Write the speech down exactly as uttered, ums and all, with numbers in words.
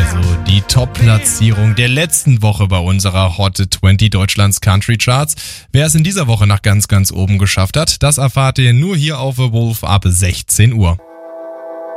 Also die Top-Platzierung der letzten Woche bei unserer Hot zwanzig Deutschlands Country Charts. Wer es in dieser Woche nach ganz, ganz oben geschafft hat, das erfahrt ihr nur hier auf The Wolf ab sechzehn Uhr.